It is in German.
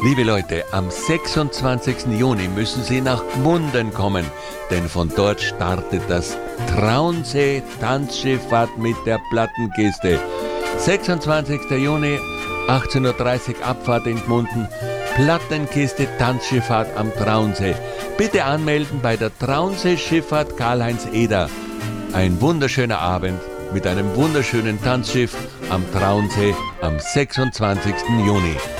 Liebe Leute, am 26. Juni müssen Sie nach Gmunden kommen, denn von dort startet das Traunsee-Tanzschifffahrt mit der Plattenkiste. 26. Juni, 18.30 Uhr Abfahrt in Gmunden, Plattenkiste Tanzschifffahrt am Traunsee. Bitte anmelden bei der Traunsee-Schifffahrt Karl-Heinz Eder. Ein wunderschöner Abend mit einem wunderschönen Tanzschiff am Traunsee am 26. Juni.